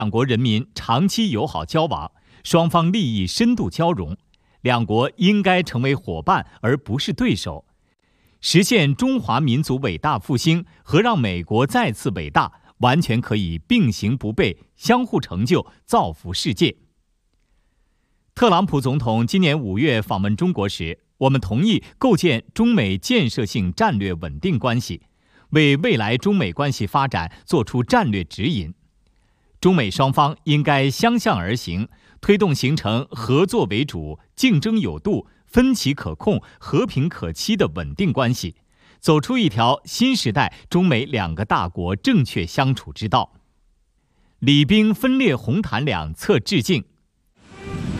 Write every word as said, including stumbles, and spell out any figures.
两国人民长期友好交往，双方利益深度交融，两国应该成为伙伴而不是对手，实现中华民族伟大复兴和让美国再次伟大，完全可以并行不悖，相互成就，造福世界。特朗普总统今年五月访问中国时，我们同意构建中美建设性战略稳定关系，为未来中美关系发展作出战略指引。中美双方应该相向而行，推动形成合作为主、竞争有度、分歧可控、和平可期的稳定关系，走出一条新时代中美两个大国正确相处之道。礼兵分列红毯两侧致敬。